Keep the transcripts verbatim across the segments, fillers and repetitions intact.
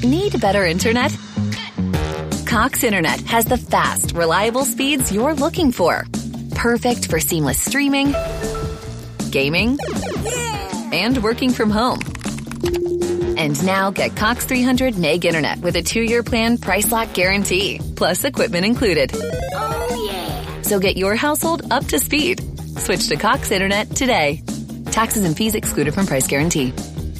Need better internet? Cox Internet has the fast, reliable speeds you're looking for. Perfect for seamless streaming, gaming, and working from home. And now get Cox three hundred meg internet with a two-year plan price lock guarantee, plus equipment included. Oh, yeah. So get your household up to speed. Switch to Cox Internet today. Taxes and fees excluded from price guarantee.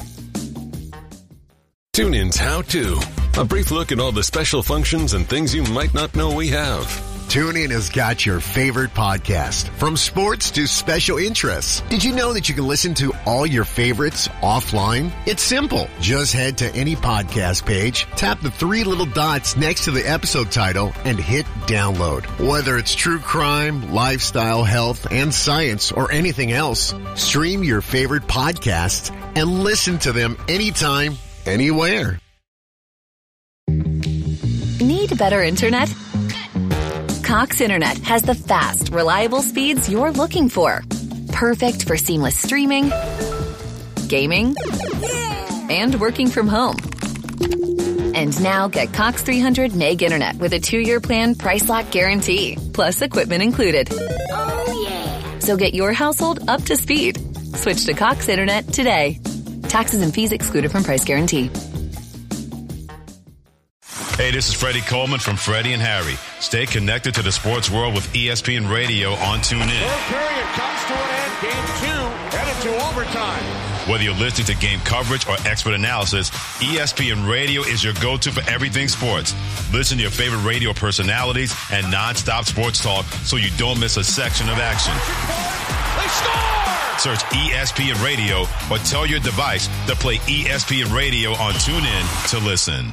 TuneIn's How To. A brief look at all the special functions and things you might not know we have. TuneIn has got your favorite podcast, from sports to special interests. Did you know that you can listen to all your favorites offline? It's simple. Just head to any podcast page, tap the three little dots next to the episode title, and hit download. Whether it's true crime, lifestyle, health, and science, or anything else, stream your favorite podcasts and listen to them anytime, anywhere. Need better internet? Cox Internet has the fast, reliable speeds you're looking for. Perfect for seamless streaming, gaming, and working from home. And now get Cox three hundred meg internet with a two-year plan price lock guarantee, plus equipment included. Oh, yeah. So get your household up to speed. Switch to Cox Internet today. Taxes and fees excluded from price guarantee. Hey, this is Freddie Coleman from Freddie and Harry. Stay connected to the sports world with E S P N Radio on TuneIn. Third period comes to an end. Game two headed to overtime. Whether you're listening to game coverage or expert analysis, E S P N Radio is your go-to for everything sports. Listen to your favorite radio personalities and nonstop sports talk so you don't miss a section of action. They score! Search E S P N Radio or tell your device to play E S P N Radio on TuneIn to listen.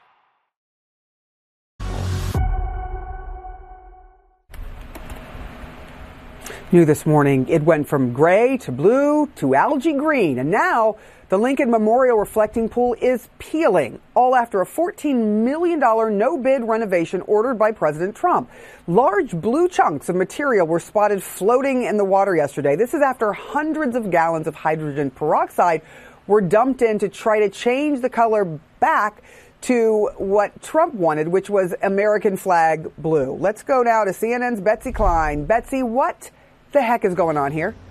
New this morning, it went from gray to blue to algae green, and now the Lincoln Memorial Reflecting Pool is peeling, all after a fourteen million dollars no-bid renovation ordered by President Trump. Large blue chunks of material were spotted floating in the water yesterday. This is after hundreds of gallons of hydrogen peroxide were dumped in to try to change the color back to what Trump wanted, which was American flag blue. Let's go now to C N N's Betsy Klein. Betsy, what the heck is going on here?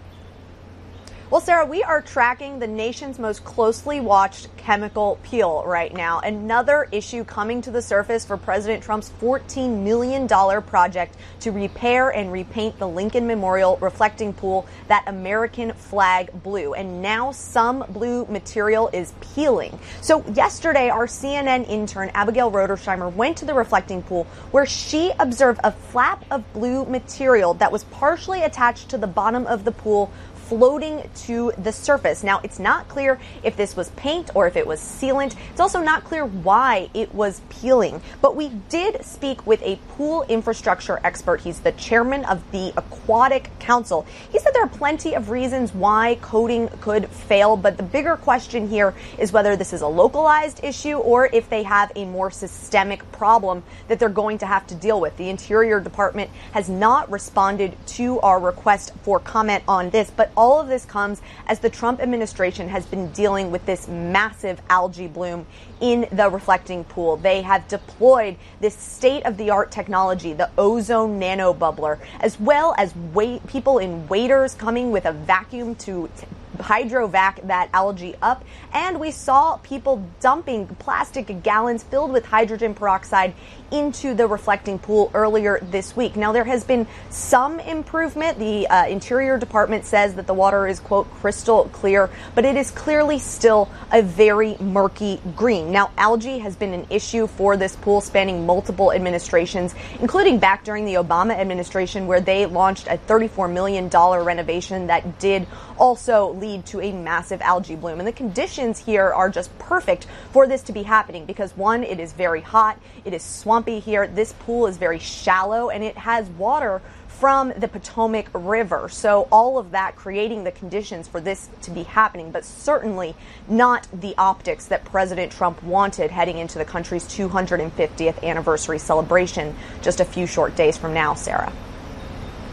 Well, Sarah, we are tracking the nation's most closely watched chemical peel right now. Another issue coming to the surface for President Trump's fourteen million dollars project to repair and repaint the Lincoln Memorial Reflecting Pool that American flag blue. And now some blue material is peeling. So yesterday, our C N N intern, Abigail Rodersheimer, went to the reflecting pool where she observed a flap of blue material that was partially attached to the bottom of the pool, floating to the surface. Now, it's not clear if this was paint or if it was sealant. It's also not clear why it was peeling. But we did speak with a pool infrastructure expert. He's the chairman of the Aquatic Council. He said there are plenty of reasons why coating could fail, but the bigger question here is whether this is a localized issue or if they have a more systemic problem that they're going to have to deal with. The Interior Department has not responded to our request for comment on this, but all of this comes as the Trump administration has been dealing with this massive algae bloom in the reflecting pool. They have deployed this state-of-the-art technology, the ozone nanobubbler, as well as wait, people in waders coming with a vacuum to t- hydrovac that algae up. And we saw people dumping plastic gallons filled with hydrogen peroxide into the reflecting pool earlier this week. Now, there has been some improvement. The uh, Interior Department says that the water is, quote, crystal clear, but it is clearly still a very murky green. Now, algae has been an issue for this pool spanning multiple administrations, including back during the Obama administration, where they launched a thirty-four million dollars renovation that did also lead to a massive algae bloom. And the conditions here are just perfect for this to be happening because, one, it is very hot, it is swampy here, this pool is very shallow, and it has water from the Potomac River. So all of that creating the conditions for this to be happening, but certainly not the optics that President Trump wanted heading into the country's two hundred fiftieth anniversary celebration just a few short days from now, Sarah.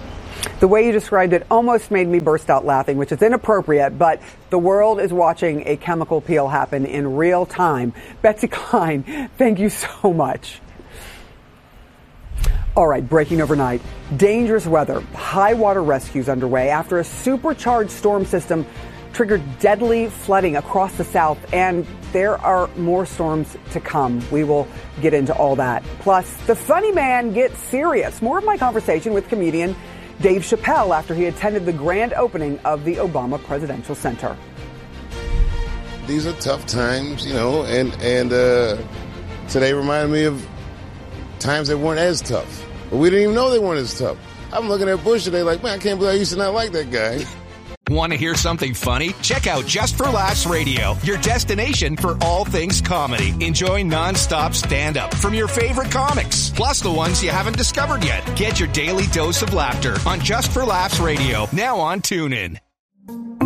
The way you described it almost made me burst out laughing, which is inappropriate, but the world is watching a chemical peel happen in real time. Betsy Klein, thank you so much. All right, breaking overnight. Dangerous weather. High water rescues underway after a supercharged storm system triggered deadly flooding across the South, and there are more storms to come. We will get into all that. Plus, the funny man gets serious. More of my conversation with comedian Dave Chappelle after he attended the grand opening of the Obama Presidential Center. These are tough times, you know, and, and uh, today reminded me of times that weren't as tough. But we didn't even know they weren't as tough. I'm looking at Bush today like, man, I can't believe I used to not like that guy. Want to hear something funny? Check out Just for Laughs Radio, your destination for all things comedy. Enjoy nonstop stand-up from your favorite comics, plus the ones you haven't discovered yet. Get your daily dose of laughter on Just for Laughs Radio, now on TuneIn.